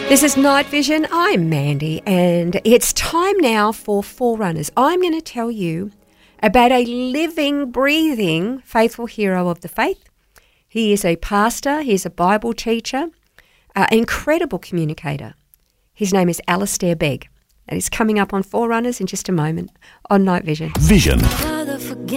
This is Night Vision. I'm Mandy, and it's time now for Forerunners. I'm going to tell you about a living, breathing, faithful hero of the faith. He is a pastor, he's a Bible teacher, an incredible communicator. His name is Alistair Begg, and he's coming up on Forerunners in just a moment on Night Vision. Vision.